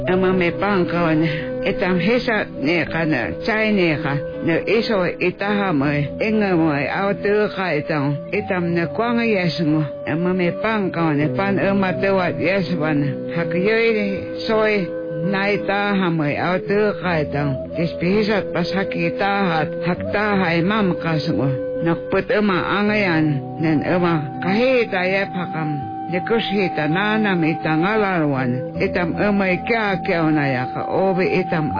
ama me pankawan etam hesa ne kana chai ne kha ne iso itaha mai enga mai autu kha etam ne kwanga yesngo ama me pankawan pan ama tewat yeswan hakyoy soy naita hamai autu kha kispisat pasakita hakta hai mam kasmo nakput ama angayan nen ama kahita yapakam Nekushita nana mitangalarwan itam kya na ka obe itam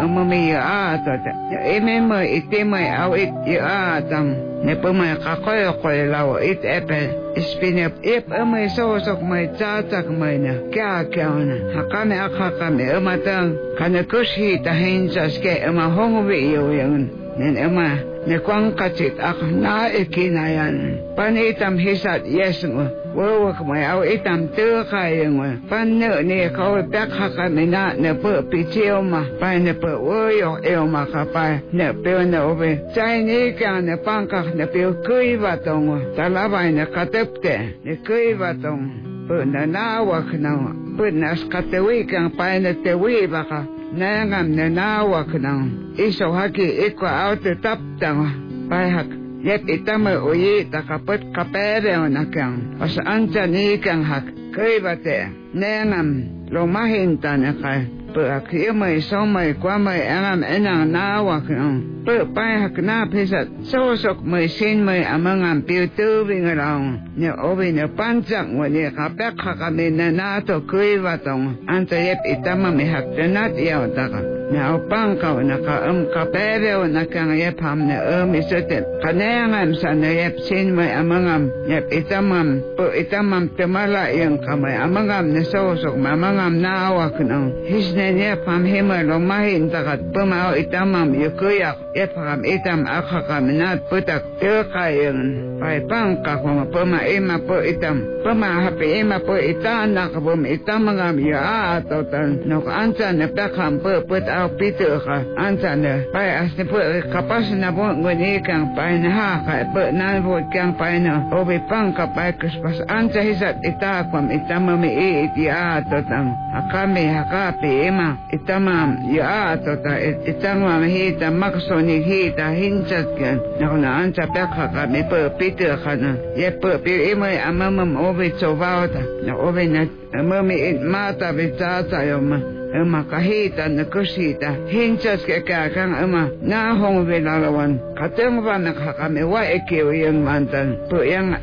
ya atota emema itema au it ya atam nepema kakoy law it epe spinep ip sosok mai tsatak mai na kya na hakame akakame tang kana kushita hinsas ke hongobe yoyun nen ne kwang kachit na ikinayan panitam hisat yesngo wo mai au itam tu khai ngwa pan ne ko pek ha me na ne pu pichio ma pa ne pu wo yo ma ka pa ne pe ne obe chai ni ka ne pan ka ne pe kui va tong ta la ba ne ka tepte ne kui va tong pu na wa khna pu na skate wi ka pa ne te wi ba ka na ngam ne na wa khna iso haki ikwa au te tap tang pa hak Yep itama uyi takapet kapere onakang as anta ni kang hak kaibate nenam lo mahinta ne kai pe akiyamai somai kwamai angam enang nawa kang pe pai hak na pisat sosok mai sin mai amangam piutu bingarang ne obi ne panjak wani kapek hakame na to kaibatong anta yep itama me hak tenat yaw taka na pangkaw naka kapere onakang yep hamne isete kanayangam sana yep sin may amangam yep itamam po itamam temala yang kamay amangam na sosok mamangam na awak nang hisne yep ham hima lomahin takat pumao itamam yukuyak yep ham itam akakam na putak tilkayan pay pangka kung puma ima po itam puma hapi ima po itanak pum itamangam ya atotan nok ansa na pekham po putao pito ka ansa na pay asne po kapas na po nguni kang pay na haka po na po kang pay na obi pangka pay kuspas ansa hisat itakwam itamami iti atotan akami hakapi ima itamam ya atota itamam hita maksoni hita hinsat kan nakuna ansa pekha kami po pito ka na ye po pi ima amamam obi tsovauta na obi na amami mata bitata yoma kahita na kusita hinsas ke kakang na hong vilalawan kateng ba nakakami wa ekiw yung mantan po yung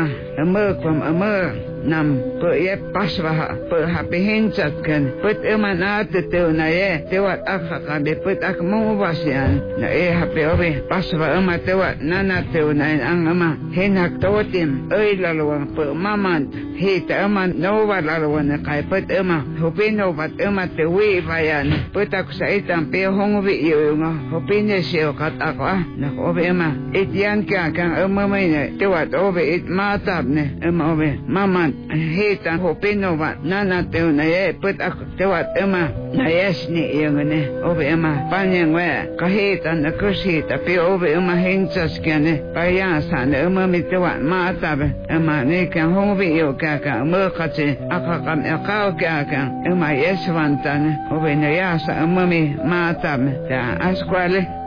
kwam nam po ye paswa po happy hinsat kan put na tutu na ye tewat akakabi put ak mubasyan na happy obi paswa tewat na tu na ang hinak totim lalawang po mamant hita nowa lalawan na kay put hupino bat tewi bayan put ak sa itang pe hongwi yung hupino siyo kat ako na obi ityan ka kang may na tewat obi it matab ne obi mamant hita hopino ba nana teu na ye put ak tewat na yes ni yung ne obi panyang we kahita na kusita pi obi hinsas kene payasa na mitewat matab ni kang hongbi yo kaka kasi akakam akaw kaka yeswantan obi na yasa matab ta askwale